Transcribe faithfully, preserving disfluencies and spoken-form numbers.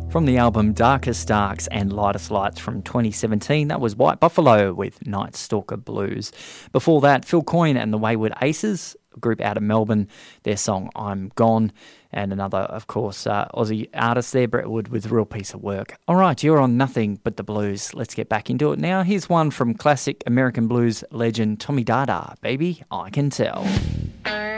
From the album Darkest Darks and Lightest Lights from twenty seventeen, that was White Buffalo with Night Stalker Blues. Before that, Phil Coyne and the Wayward Aces, a group out of Melbourne, their song I'm Gone. And another, of course, uh, Aussie artist there, Brett Wood, with Real Piece of Work. All right, you're on Nothing But the Blues. Let's get back into it now. Here's one from classic American blues legend Tommy Dada, Baby, I Can Tell.